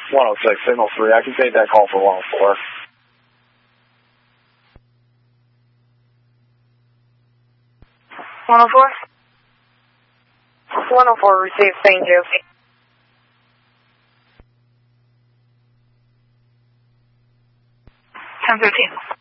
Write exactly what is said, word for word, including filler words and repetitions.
one oh six, signal three. I can take that call for one oh four. one oh four? one oh four received, thank you. ten thirteen.